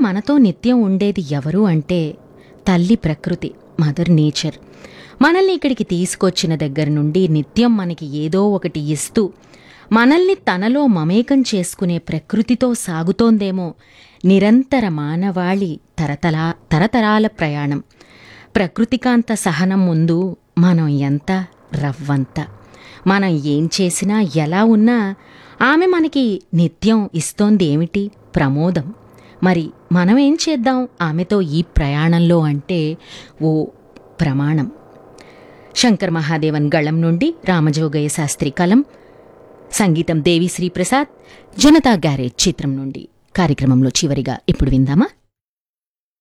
మనతో నిత్యం ఉండేది ఎవరు అంటే తల్లి ప్రకృతి, మదర్ నేచర్. మనల్ని ఇక్కడికి తీసుకొచ్చిన దగ్గర నుండి నిత్యం మనకి ఏదో ఒకటి ఇస్తూ మనల్ని తనలో మమేకం చేసుకునే ప్రకృతితో సాగుతోందేమో నిరంతర మానవాళి తరతరాల ప్రయాణం. ప్రకృతికాంత సహనం ముందు మనం ఎంత రవ్వంత. మనం ఏం చేసినా ఎలా ఉన్నా ఆమె మనకి నిత్యం ఇస్తోంది ఏమిటి? ప్రమోదం. మరి మనం ఏం చేద్దాం ఆమెతో ఈ ప్రయాణంలో అంటే ఓ ప్రమాణం. శంకర్ మహాదేవన్ గళం నుండి రామజోగయ్య శాస్త్రి కలం, సంగీతం దేవిశ్రీ ప్రసాద్, జనతా గ్యారేజ్ చిత్రం నుండి. కార్యక్రమంలో చివరిగా ఇప్పుడు విందామా?